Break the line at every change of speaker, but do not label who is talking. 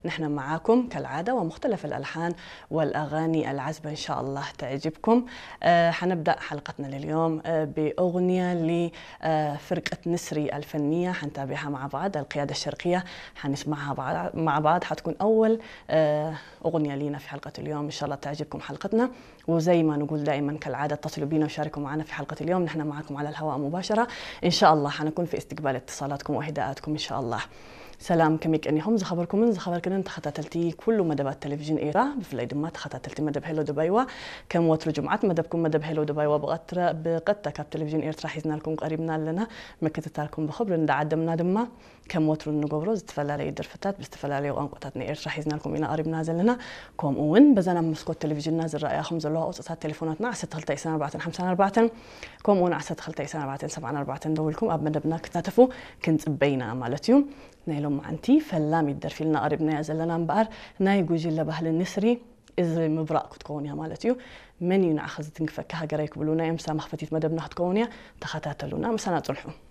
نحن معاكم كالعادة ومختلف الألحان والأغاني العذبة إن شاء الله تعجبكم. حنبدأ حلقتنا لليوم بأغنية لفرقة نسري الفنية، حنتابعها مع بعض. القيادة الشرقية حنسمعها مع بعض، حتكون أول أغنية لينا في حلقة اليوم. إن شاء الله تعجبكم حلقتنا، وزي ما نقول دائما كالعادة اتصلوا بينا وشاركوا معنا في حلقة اليوم. نحن معكم على الهواء مباشرة إن شاء الله، حنكون في استقبال اتصالاتكم وإهداءاتكم إن شاء الله. سلام كميك أني هم زخبركم من زخبركن أنت خطاتلتي كل مدبات تلفزيون إيرا بفلاي دمات خطاتلتي مدب هلو دبيوة كم وتر جمعات مدبكم مدب هلو دبيوة بقطة كاب تلفزيون إيرا حيزنا لكم قريبنا لنا ما كتتالكم بخبر إن عدمنا دما كم وتر نجبروز تفلا لي درفتات بستفلا لي وأنقطتني إيرا حيزنا لكم إنا قريب نازل لنا كم أون بزنا مسكوت تلفزيون نازل رأيهم زلوا أوصات تليفوناتنا عسى خلتي سنة 4 كم أون عسى خلتي سنة 4 دولكم أب مدبنا كتاتفو كنت بينا مالتيوم نايلوم معنتي فلام يدرفي لنا قريبنا يزلنا مبقر ناي جوجي لبهل النسري إزري مبرأ كتكونيا مالتيو من ينعخذ تنكفكها قريك بلونا يمسا مخفتيت مدبنا هتكونيا تخاتاتلونا مسانا تلحو.